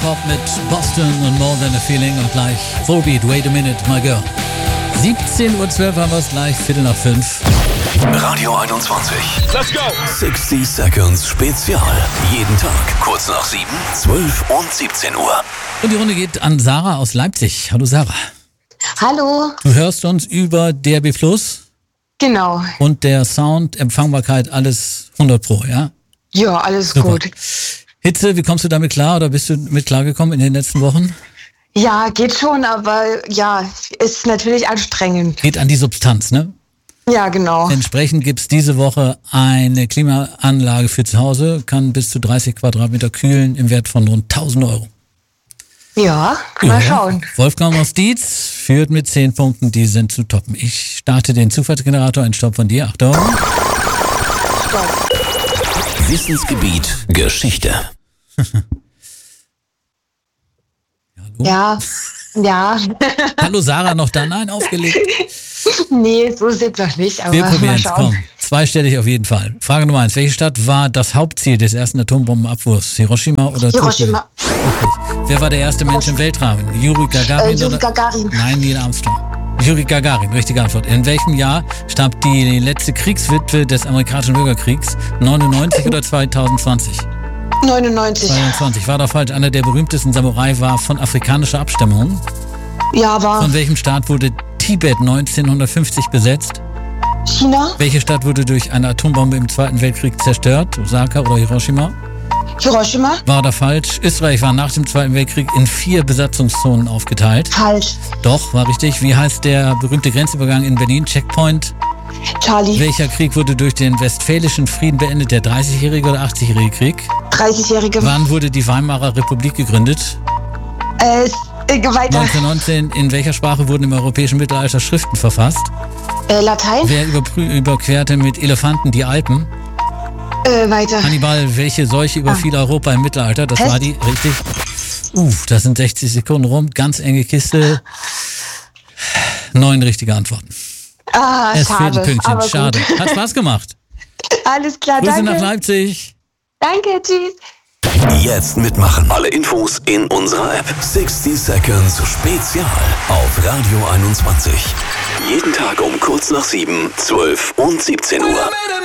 Pop mit Boston und More Than a Feeling und gleich Volbeat, Wait a Minute, My Girl. 17:12 Uhr haben wir es gleich, 4:45. Radio 21. Let's go! 60 Seconds Spezial. Jeden Tag, kurz nach 7, 12 und 17 Uhr. Und die Runde geht an Sarah aus Leipzig. Hallo Sarah. Hallo. Du hörst uns über DRB Plus Genau. und der Sound, Empfangbarkeit, alles 100 Pro, ja? Ja, alles Super. gut. Hitze, wie kommst du damit klar oder bist du mit klargekommen in den letzten Wochen? Ja, geht schon, aber ja, ist natürlich anstrengend. Geht an die Substanz, ne? Ja, genau. Entsprechend gibt's diese Woche eine Klimaanlage für zu Hause, kann bis zu 30 Quadratmeter kühlen im Wert von rund 1.000 Euro. Ja, mal schauen. Wolfgang aus Dietz führt mit 10 Punkten, die sind zu toppen. Ich starte den Zufallsgenerator, ein Stopp von dir, Achtung. Stopp. Wissensgebiet Geschichte. Ja, ja. Hallo Sarah, noch da? Nein, aufgelegt. Nee, so ist es noch nicht, aber Wir probieren mal es, schauen. komm. Zweistellig auf jeden Fall. Frage Nummer 1. Welche Stadt war das Hauptziel des ersten Atombombenabwurfs? Hiroshima oder Tokio? Hiroshima. Richtig. Wer war der erste Mensch im Weltraum? Juri Gagarin Juri oder? Gagarin. Nein, Neil Armstrong. Juri Gagarin, richtige Antwort. In welchem Jahr starb die letzte Kriegswitwe des amerikanischen Bürgerkriegs? 99 oder 2020? 99. 22. War doch falsch. Einer der berühmtesten Samurai war von afrikanischer Abstammung. Ja, war Von welchem Staat wurde Tibet 1950 besetzt? China, Welche Stadt wurde durch eine Atombombe im Zweiten Weltkrieg zerstört? Osaka oder Hiroshima? Hiroshima. War da falsch. Österreich war nach dem Zweiten Weltkrieg in 4 Besatzungszonen aufgeteilt. Falsch. Doch, war richtig. Wie heißt der berühmte Grenzübergang in Berlin? Checkpoint. Charlie. Welcher Krieg wurde durch den Westfälischen Frieden beendet? Der 30-jährige oder 80-jährige Krieg? 30-Jährige. Wann wurde die Weimarer Republik gegründet? Weiter. 1919. In welcher Sprache wurden im europäischen Mittelalter Schriften verfasst? Latein. Wer überquerte mit Elefanten die Alpen? Weiter. Hannibal, welche Seuche überfiel Europa im Mittelalter? Das Pest. war die, richtig. Das sind 60 Sekunden rum. Ganz enge Kiste. 9 richtige Antworten. Es fehlt Schade. ein Pünktchen. Aber gut. Schade. Hat Spaß gemacht. Alles klar, Grüße nach danke. Leipzig. Danke, tschüss. Jetzt mitmachen. Alle Infos in unserer App. 60 Seconds Spezial auf Radio 21. Jeden Tag um kurz nach 7, 12 und 17 Uhr.